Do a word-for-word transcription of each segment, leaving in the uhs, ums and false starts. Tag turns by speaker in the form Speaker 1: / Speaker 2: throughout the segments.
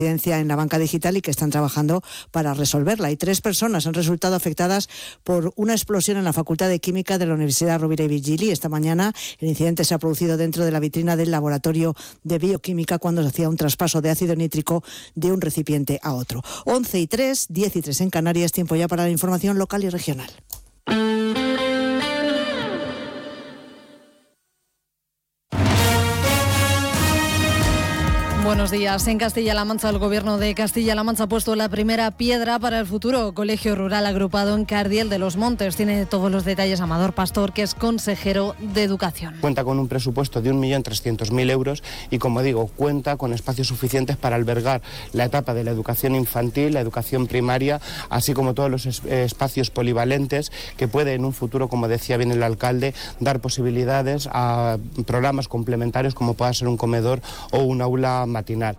Speaker 1: en la banca digital y que están trabajando para resolverla. Y tres personas han resultado afectadas por una explosión en la Facultad de Química de la Universidad Rovira i Virgili. Esta mañana el incidente se ha producido dentro de la vitrina del laboratorio de bioquímica cuando se hacía un traspaso de ácido nítrico de un recipiente a otro. once y tres, diez y tres en Canarias, tiempo ya para la información local y regional.
Speaker 2: Buenos días. En Castilla-La Mancha, el Gobierno de Castilla-La Mancha ha puesto la primera piedra para el futuro colegio rural agrupado en Cardiel de los Montes. Tiene todos los detalles Amador Pastor, que es consejero de Educación.
Speaker 3: Cuenta con un presupuesto de un millón trescientos mil euros y, como digo, cuenta con espacios suficientes para albergar la etapa de la educación infantil, la educación primaria, así como todos los es- espacios polivalentes que puede en un futuro, como decía bien el alcalde, dar posibilidades a programas complementarios como pueda ser un comedor o un aula matinal.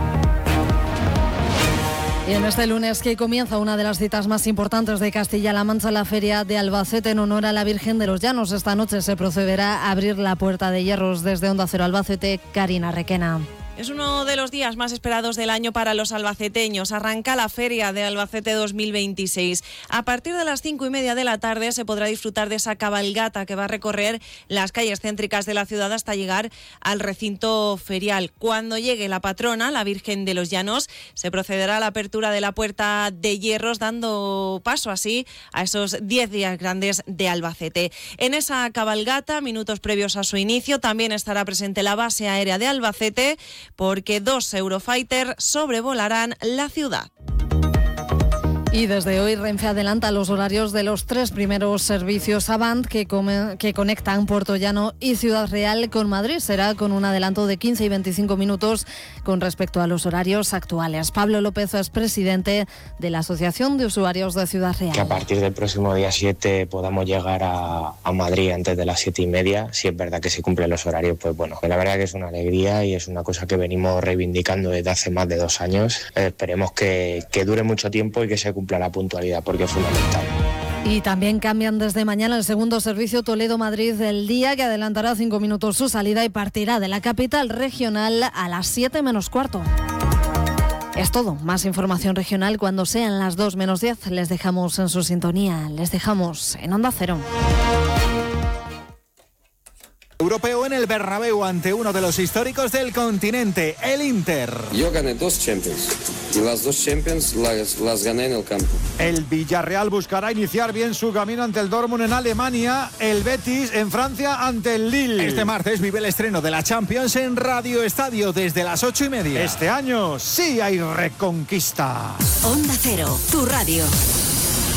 Speaker 2: Y en este lunes que comienza una de las citas más importantes de Castilla-La Mancha, la Feria de Albacete en honor a la Virgen de los Llanos. Esta noche se procederá a abrir la Puerta de Hierros. Desde Onda Cero Albacete, Karina Requena.
Speaker 4: Es uno de los días más esperados del año para los albaceteños. Arranca la Feria de Albacete dos mil veintiséis. A partir de las cinco y media de la tarde se podrá disfrutar de esa cabalgata que va a recorrer las calles céntricas de la ciudad hasta llegar al recinto ferial. Cuando llegue la patrona, la Virgen de los Llanos, se procederá a la apertura de la Puerta de Hierros, dando paso así a esos diez días grandes de Albacete. En esa cabalgata, minutos previos a su inicio, también estará presente la base aérea de Albacete, porque dos Eurofighter sobrevolarán la ciudad.
Speaker 2: Y desde hoy Renfe adelanta los horarios de los tres primeros servicios Avant que, come, que conectan Puerto Llano y Ciudad Real con Madrid. Será con un adelanto de quince y veinticinco minutos con respecto a los horarios actuales. Pablo López es presidente de la Asociación de Usuarios de Ciudad Real.
Speaker 5: Que a partir del próximo día siete podamos llegar a, a Madrid antes de las siete y media. Si es verdad que se cumplen los horarios, pues bueno, la verdad que es una alegría y es una cosa que venimos reivindicando desde hace más de dos años. Eh, esperemos que, que dure mucho tiempo y que se cumpla la puntualidad, porque es fundamental.
Speaker 2: Y también cambian desde mañana el segundo servicio Toledo-Madrid del día, que adelantará cinco minutos su salida y partirá de la capital regional a las siete menos cuarto. Es todo. Más información regional cuando sean las dos menos diez. Les dejamos en su sintonía. Les dejamos en Onda Cero.
Speaker 6: Europeo en el Bernabéu ante uno de los históricos del continente, el Inter.
Speaker 7: Yo gané dos Champions y las dos Champions las, las gané en el campo.
Speaker 6: El Villarreal buscará iniciar bien su camino ante el Dortmund en Alemania, el Betis en Francia ante el Lille. Este martes vive el estreno de la Champions en Radio Estadio desde las ocho y media. Este año sí hay reconquista.
Speaker 8: Onda Cero, tu radio.